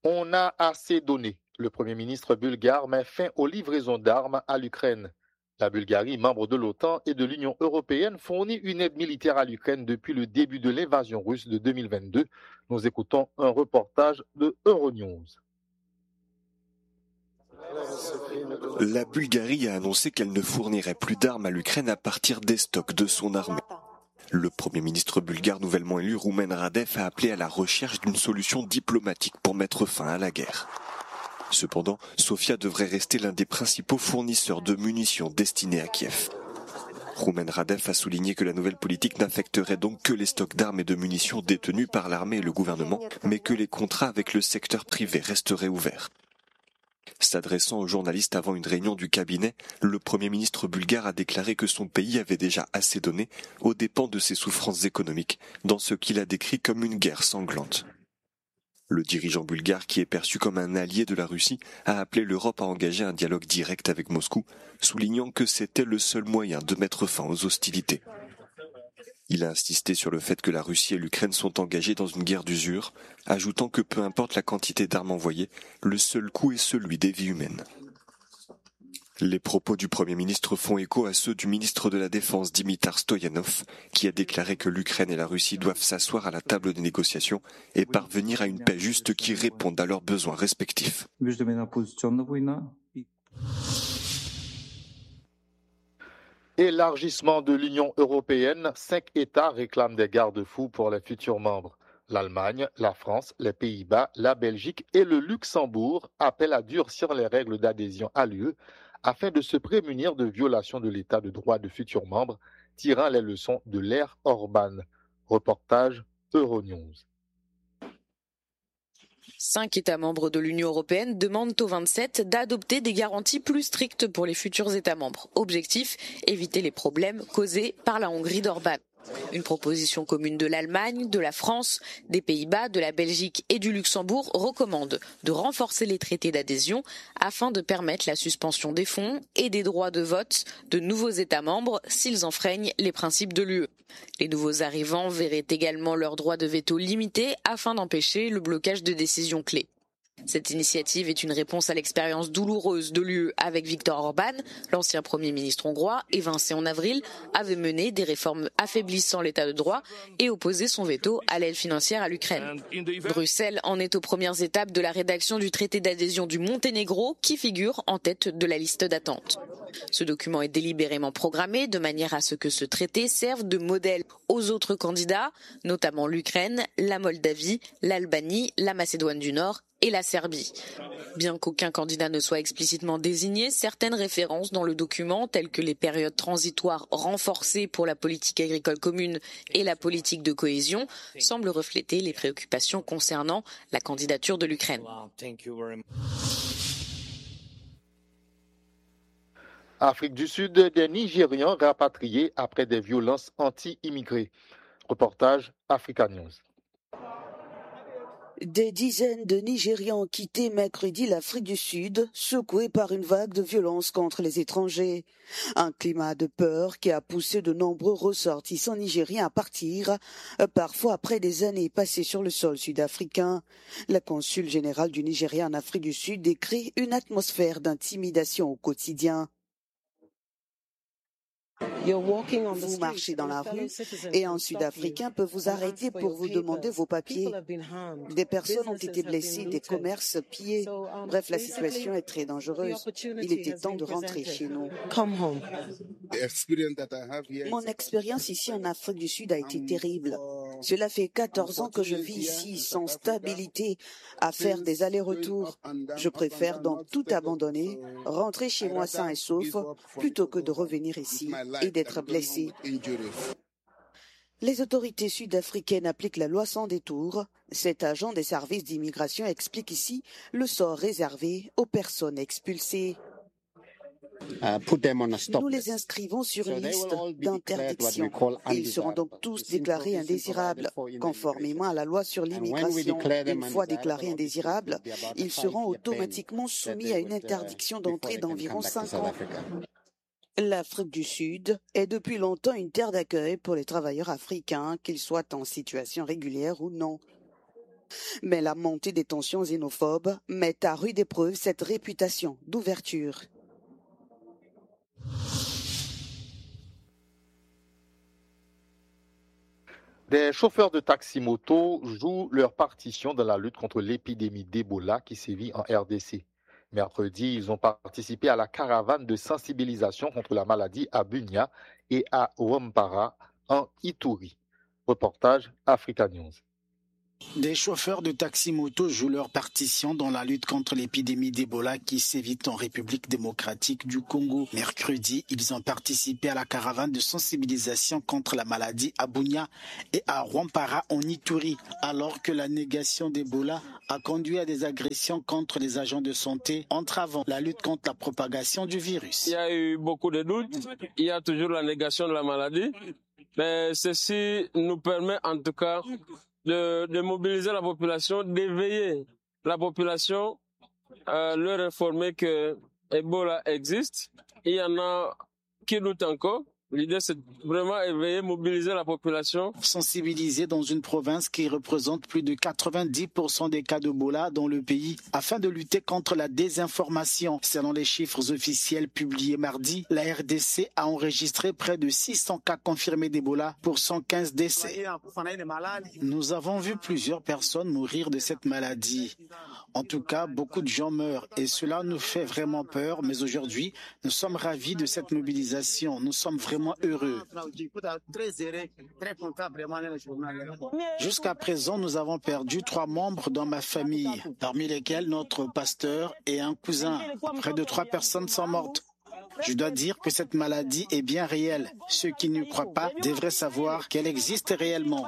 On a assez donné. Le Premier ministre bulgare met fin aux livraisons d'armes à l'Ukraine. La Bulgarie, membre de l'OTAN et de l'Union européenne, fournit une aide militaire à l'Ukraine depuis le début de l'invasion russe de 2022. Nous écoutons un reportage de Euronews. La Bulgarie a annoncé qu'elle ne fournirait plus d'armes à l'Ukraine à partir des stocks de son armée. Le Premier ministre bulgare nouvellement élu, Rumen Radev, a appelé à la recherche d'une solution diplomatique pour mettre fin à la guerre. Cependant, Sofia devrait rester l'un des principaux fournisseurs de munitions destinées à Kiev. Rumen Radev a souligné que la nouvelle politique n'affecterait donc que les stocks d'armes et de munitions détenus par l'armée et le gouvernement, mais que les contrats avec le secteur privé resteraient ouverts. S'adressant aux journalistes avant une réunion du cabinet, le Premier ministre bulgare a déclaré que son pays avait déjà assez donné aux dépens de ses souffrances économiques dans ce qu'il a décrit comme une guerre sanglante. Le dirigeant bulgare, qui est perçu comme un allié de la Russie, a appelé l'Europe à engager un dialogue direct avec Moscou, soulignant que c'était le seul moyen de mettre fin aux hostilités. Il a insisté sur le fait que la Russie et l'Ukraine sont engagées dans une guerre d'usure, ajoutant que peu importe la quantité d'armes envoyées, le seul coût est celui des vies humaines. Les propos du Premier ministre font écho à ceux du ministre de la Défense Dimitar Stoyanov, qui a déclaré que l'Ukraine et la Russie doivent s'asseoir à la table des négociations et parvenir à une paix juste qui réponde à leurs besoins respectifs. Élargissement de l'Union européenne, 5 États réclament des garde-fous pour les futurs membres. L'Allemagne, la France, les Pays-Bas, la Belgique et le Luxembourg appellent à durcir les règles d'adhésion à l'UE afin de se prémunir de violations de l'état de droit de futurs membres, tirant les leçons de l'ère Orban. Reportage Euronews. 5 États membres de l'Union européenne demandent aux 27 d'adopter des garanties plus strictes pour les futurs États membres. Objectif, éviter les problèmes causés par la Hongrie d'Orban. Une proposition commune de l'Allemagne, de la France, des Pays-Bas, de la Belgique et du Luxembourg recommande de renforcer les traités d'adhésion afin de permettre la suspension des fonds et des droits de vote de nouveaux États membres s'ils enfreignent les principes de l'UE. Les nouveaux arrivants verraient également leur droit de veto limité afin d'empêcher le blocage de décisions clés. Cette initiative est une réponse à l'expérience douloureuse de l'UE avec Viktor Orban, l'ancien Premier ministre hongrois, évincé en avril, avait mené des réformes affaiblissant l'état de droit et opposé son veto à l'aide financière à l'Ukraine. Bruxelles en est aux premières étapes de la rédaction du traité d'adhésion du Monténégro qui figure en tête de la liste d'attente. Ce document est délibérément programmé de manière à ce que ce traité serve de modèle aux autres candidats, notamment l'Ukraine, la Moldavie, l'Albanie, la Macédoine du Nord et la Serbie. Bien qu'aucun candidat ne soit explicitement désigné, certaines références dans le document, telles que les périodes transitoires renforcées pour la politique agricole commune et la politique de cohésion, semblent refléter les préoccupations concernant la candidature de l'Ukraine. Afrique du Sud, des Nigérians rapatriés après des violences anti-immigrés. Reportage Africa News. Des dizaines de Nigérians ont quitté mercredi l'Afrique du Sud, secoués par une vague de violence contre les étrangers. Un climat de peur qui a poussé de nombreux ressortissants nigériens à partir, parfois après des années passées sur le sol sud-africain. La consul générale du Nigeria en Afrique du Sud décrit une atmosphère d'intimidation au quotidien. Vous marchez dans la rue et un Sud-Africain peut vous arrêter pour vous demander vos papiers. Des personnes ont été blessées, des commerces pillés. Bref, la situation est très dangereuse. Il était temps de rentrer chez nous. Mon expérience ici en Afrique du Sud a été terrible. Cela fait 14 ans que je vis ici sans stabilité, à faire des allers-retours. Je préfère donc tout abandonner, rentrer chez moi sain et sauf, plutôt que de revenir ici et d'être blessé. Les autorités sud-africaines appliquent la loi sans détour. Cet agent des services d'immigration explique ici le sort réservé aux personnes expulsées. Nous les inscrivons sur une liste d'interdiction et ils seront donc tous déclarés indésirables. Conformément à la loi sur l'immigration, une fois déclarés indésirables, ils seront automatiquement soumis à une interdiction d'entrée d'environ 5 ans. L'Afrique du Sud est depuis longtemps une terre d'accueil pour les travailleurs africains, qu'ils soient en situation régulière ou non. Mais la montée des tensions xénophobes met à rude épreuve cette réputation d'ouverture. Des chauffeurs de taxi-moto jouent leur partition dans la lutte contre l'épidémie d'Ebola qui sévit en RDC. Mercredi, ils ont participé à la caravane de sensibilisation contre la maladie à Bunia et à Wampara, en Ituri. Reportage Africa News. Des chauffeurs de taxi-moto jouent leur partition dans la lutte contre l'épidémie d'Ebola qui sévit en République démocratique du Congo. Mercredi, ils ont participé à la caravane de sensibilisation contre la maladie à Bunia et à Rwampara en Ituri, alors que la négation d'Ebola a conduit à des agressions contre les agents de santé, entravant la lutte contre la propagation du virus. Il y a eu beaucoup de doutes, il y a toujours la négation de la maladie, mais ceci nous permet en tout cas de mobiliser la population, d'éveiller la population, leur informer que Ebola existe. Il y en a qui doutent encore. L'idée, c'est vraiment éveiller, mobiliser la population. Sensibiliser dans une province qui représente plus de 90% des cas d'Ebola dans le pays afin de lutter contre la désinformation. Selon les chiffres officiels publiés mardi, la RDC a enregistré près de 600 cas confirmés d'Ebola pour 115 décès. Nous avons vu plusieurs personnes mourir de cette maladie. En tout cas, beaucoup de gens meurent et cela nous fait vraiment peur. Mais aujourd'hui, nous sommes ravis de cette mobilisation. Nous sommes vraiment heureux. Jusqu'à présent, nous avons perdu 3 membres dans ma famille, parmi lesquels notre pasteur et un cousin. Près de 3 personnes sont mortes. Je dois dire que cette maladie est bien réelle. Ceux qui ne croient pas devraient savoir qu'elle existe réellement.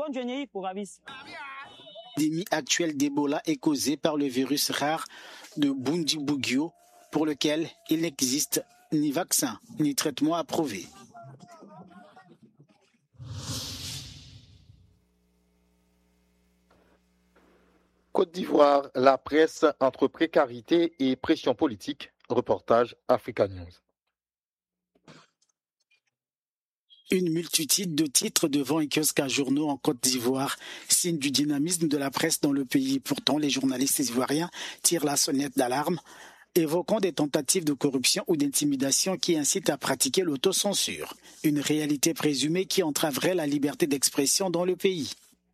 L'épidémie actuelle d'Ebola est causée par le virus rare de Bundibugyo, pour lequel il n'existe ni vaccin ni traitement approuvé. Côte d'Ivoire, la presse entre précarité et pression politique. Reportage Africa News. Une multitude de titres devant un kiosque à journaux en Côte d'Ivoire, signe du dynamisme de la presse dans le pays. Pourtant, les journalistes ivoiriens tirent la sonnette d'alarme, évoquant des tentatives de corruption ou d'intimidation qui incitent à pratiquer l'autocensure. Une réalité présumée qui entraverait la liberté d'expression dans le pays.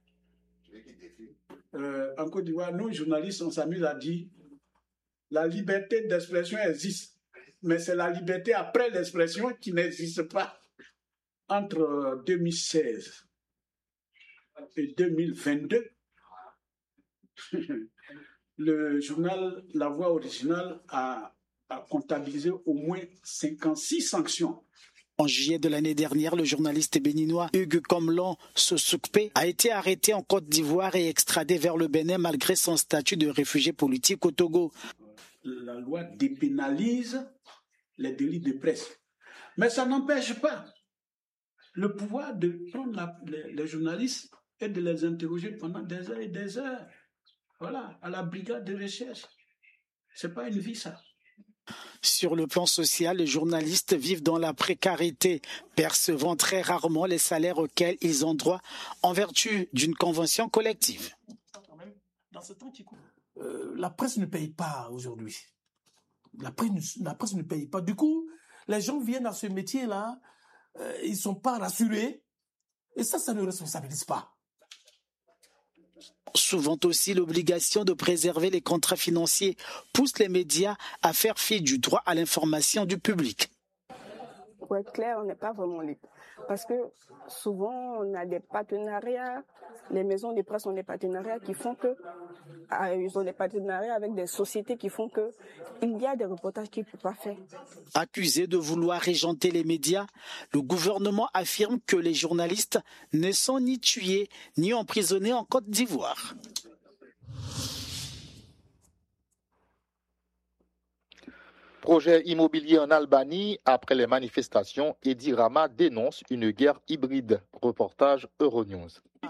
En Côte d'Ivoire, nous, journalistes, on s'amuse à dire la liberté d'expression existe, mais c'est la liberté après l'expression qui n'existe pas. Entre 2016 et 2022, le journal La Voix originale a comptabilisé au moins 56 sanctions. En juillet de l'année dernière, le journaliste béninois Hugues Komlan Sosukpe a été arrêté en Côte d'Ivoire et extradé vers le Bénin malgré son statut de réfugié politique au Togo. La loi dépénalise les délits de presse, mais ça n'empêche pas le pouvoir de prendre les journalistes et de les interroger pendant des heures et des heures. Voilà, à la brigade de recherche. C'est pas une vie, ça. Sur le plan social, les journalistes vivent dans la précarité, percevant très rarement les salaires auxquels ils ont droit en vertu d'une convention collective. Dans ce temps qui court, la presse ne paye pas aujourd'hui. La presse ne paye pas. Du coup, les gens viennent à ce métier-là, ils ne sont pas rassurés, et ça ne responsabilise pas. Souvent aussi, l'obligation de préserver les contrats financiers pousse les médias à faire fi du droit à l'information du public. Pour être clair, on n'est pas vraiment libre. Parce que souvent, on a des partenariats, les maisons de presse ont des partenariats qui font que, ils ont des partenariats avec des sociétés qui font que, il y a des reportages qu'ils ne peuvent pas faire. Accusé de vouloir régenter les médias, le gouvernement affirme que les journalistes ne sont ni tués ni emprisonnés en Côte d'Ivoire. Projet immobilier en Albanie, après les manifestations, Edi Rama dénonce une guerre hybride. Reportage Euronews.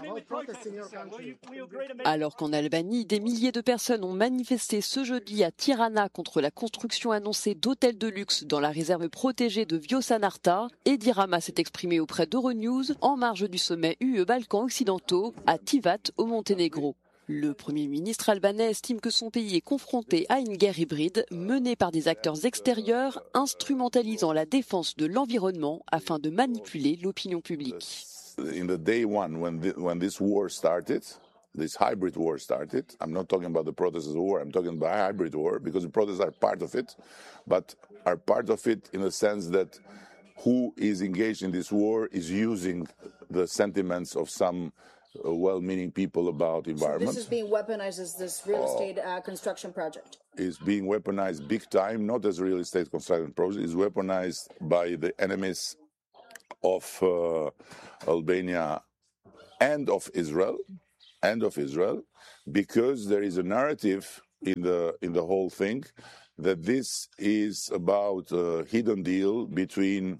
Alors qu'en Albanie, des milliers de personnes ont manifesté ce jeudi à Tirana contre la construction annoncée d'hôtels de luxe dans la réserve protégée de Viosanarta, Edi Rama s'est exprimé auprès d'Euronews en marge du sommet UE Balkans occidentaux à Tivat au Monténégro. Le Premier ministre albanais estime que son pays est confronté à une guerre hybride menée par des acteurs extérieurs instrumentalisant la défense de l'environnement afin de manipuler l'opinion publique. In the day one, when this war started, this hybrid war started, I'm not talking about the protests war, I'm talking about hybrid war, because the protests are part of it, but are part of it in the sense that who is engaged in this war is using the sentiments of some well-meaning people about environment. So this is being weaponized as this real estate construction project? Is being weaponized big time, not as a real estate construction project, is weaponized by the enemies of Albania and of Israel, because there is a narrative in the whole thing that this is about a hidden deal between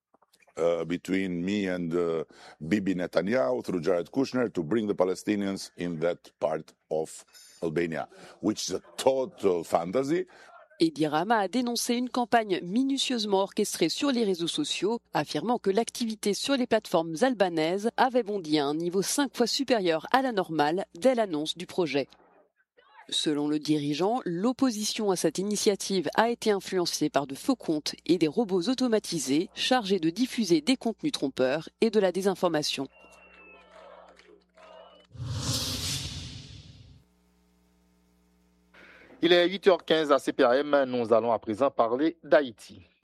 me and Bibi Netanyahu through Jared Kushner to bring the Palestinians in that part of Albania, which is a total fantasy. Edi Rama a dénoncé une campagne minutieusement orchestrée sur les réseaux sociaux, affirmant que l'activité sur les plateformes albanaises avait bondi à un niveau 5 fois supérieur à la normale dès l'annonce du projet. Selon le dirigeant, l'opposition à cette initiative a été influencée par de faux comptes et des robots automatisés chargés de diffuser des contenus trompeurs et de la désinformation. Il est 8h15 à CPAM, nous allons à présent parler d'Haïti.